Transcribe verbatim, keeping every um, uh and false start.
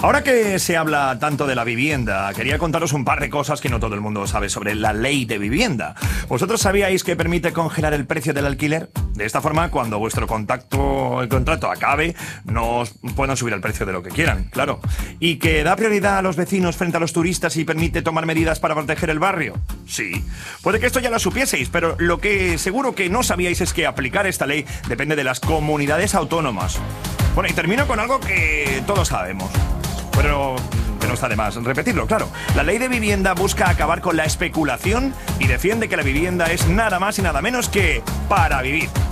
Ahora que se habla tanto de la vivienda, quería contaros un par de cosas que no todo el mundo sabe sobre la ley de vivienda. ¿Vosotros sabíais que permite congelar el precio del alquiler? De esta forma, cuando vuestro contacto, el contrato acabe, no os puedan subir el precio de lo que quieran, claro. ¿Y que da prioridad a los vecinos frente a los turistas y permite tomar medidas para proteger el barrio? Sí. Puede que esto ya lo supieseis, pero lo que seguro que no sabíais es que aplicar esta ley depende de las comunidades autónomas. Bueno, y termino con algo que todos sabemos. Pero que no está de más repetirlo, claro. La ley de vivienda busca acabar con la especulación y defiende que la vivienda es nada más y nada menos que para vivir.